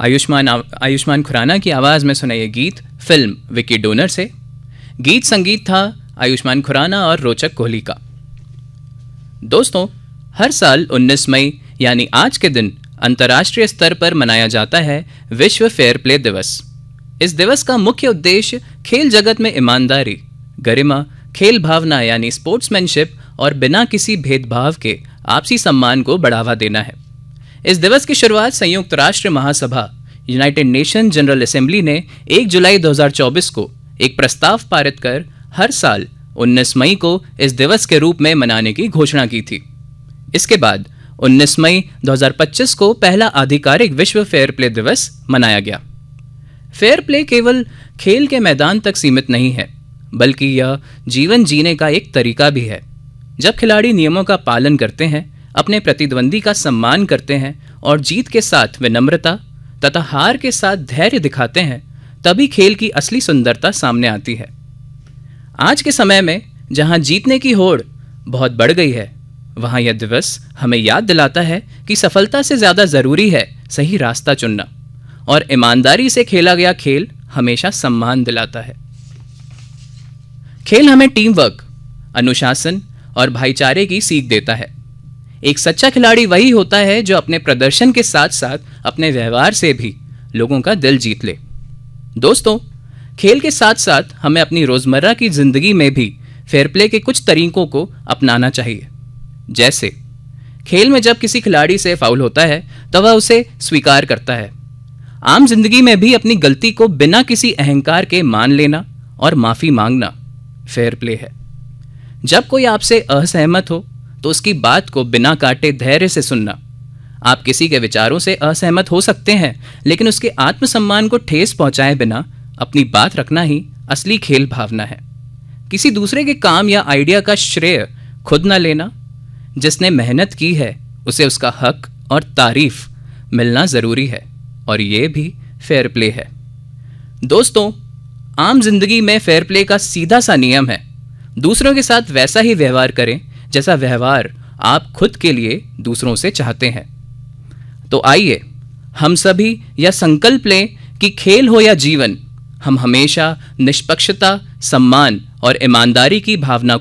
आयुष्मान खुराना की आवाज़ में सुना ये गीत फिल्म विकी डोनर से। गीत संगीत था आयुष्मान खुराना और रोचक कोहली का। दोस्तों, हर साल 19 मई यानी आज के दिन अंतर्राष्ट्रीय स्तर पर मनाया जाता है विश्व फेयर प्ले दिवस। इस दिवस का मुख्य उद्देश्य खेल जगत में ईमानदारी, गरिमा, खेल भावना यानी स्पोर्ट्समैनशिप और बिना किसी भेदभाव के आपसी सम्मान को बढ़ावा देना है। इस दिवस की शुरुआत संयुक्त राष्ट्र महासभा यूनाइटेड नेशन जनरल असेंबली ने 1 जुलाई 2024 को एक प्रस्ताव पारित कर हर साल 19 मई को इस दिवस के रूप में मनाने की घोषणा की थी। इसके बाद 19 मई 2025 को पहला आधिकारिक विश्व फेयर प्ले दिवस मनाया गया। फेयर प्ले केवल खेल के मैदान तक सीमित नहीं है, बल्कि यह जीवन जीने का एक तरीका भी है। जब खिलाड़ी नियमों का पालन करते हैं, अपने प्रतिद्वंदी का सम्मान करते हैं और जीत के साथ विनम्रता तथा हार के साथ धैर्य दिखाते हैं, तभी खेल की असली सुंदरता सामने आती है। आज के समय में जहां जीतने की होड़ बहुत बढ़ गई है, वहां यह दिवस हमें याद दिलाता है कि सफलता से ज्यादा जरूरी है सही रास्ता चुनना, और ईमानदारी से खेला गया खेल हमेशा सम्मान दिलाता है। खेल हमें टीम वर्क, अनुशासन और भाईचारे की सीख देता है। एक सच्चा खिलाड़ी वही होता है जो अपने प्रदर्शन के साथ साथ अपने व्यवहार से भी लोगों का दिल जीत ले। दोस्तों, खेल के साथ साथ हमें अपनी रोजमर्रा की जिंदगी में भी फेयर प्ले के कुछ तरीकों को अपनाना चाहिए। जैसे खेल में जब किसी खिलाड़ी से फाउल होता है तो वह उसे स्वीकार करता है। आम जिंदगी में भी अपनी गलती को बिना किसी अहंकार के मान लेना और माफी मांगना फेयर प्ले है। जब कोई आपसे असहमत हो तो उसकी बात को बिना काटे धैर्य से सुनना। आप किसी के विचारों से असहमत हो सकते हैं, लेकिन उसके आत्मसम्मान को ठेस पहुंचाए बिना अपनी बात रखना ही असली खेल भावना है। किसी दूसरे के काम या आइडिया का श्रेय खुद न लेना। जिसने मेहनत की है उसे उसका हक और तारीफ मिलना जरूरी है, और ये भी फेयर प्ले है। दोस्तों, आम जिंदगी में फेयर प्ले का सीधा सा नियम है, दूसरों के साथ वैसा ही व्यवहार करें जैसा व्यवहार आप खुद के लिए दूसरों से चाहते हैं। तो आइए हम सभी यह संकल्प लें कि खेल हो या जीवन, हम हमेशा निष्पक्षता, सम्मान और ईमानदारी की भावना